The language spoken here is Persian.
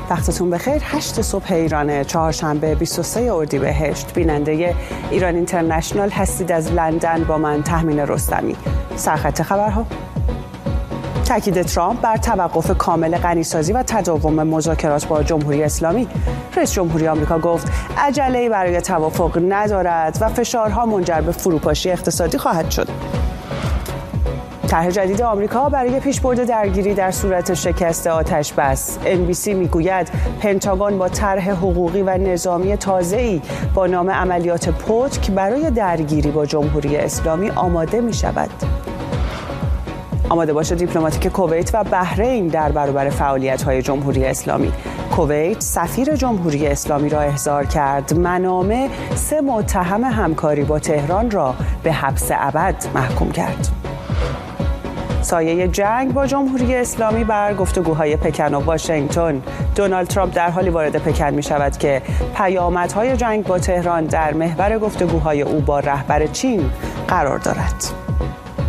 وقتتون بخیر. 8 صبح ایران، چهارشنبه 23 اردیبهشت. بیننده ایران اینترنشنال هستید از لندن با من تهمین رستمی. سرخط خبرها: تاکید ترامپ بر توقف کامل غنیسازی و تداوم مذاکرات با جمهوری اسلامی. رئیس جمهوری آمریکا گفت عجله‌ای برای توافق ندارد و فشارها منجر به فروپاشی اقتصادی خواهد شد. طرح جدید آمریکا برای پیشبرد درگیری در صورت شکست آتش بس. NBC میگوید پنتاگون با طرح حقوقی و نظامی تازه‌ای با نام عملیات پتک برای درگیری با جمهوری اسلامی آماده می شود. آماده باش دیپلماتیک کویت و بحرین در برابر فعالیت‌های جمهوری اسلامی. کویت سفیر جمهوری اسلامی را احضار کرد. منامه 3 متهم همکاری با تهران را به حبس ابد محکوم کرد. سایه جنگ با جمهوری اسلامی بر گفتگوهای پکن و واشنگتن. دونالد ترامپ در حالی وارد پکن می شود که پیامدهای جنگ با تهران در محور گفتگوهای او با رهبر چین قرار دارد.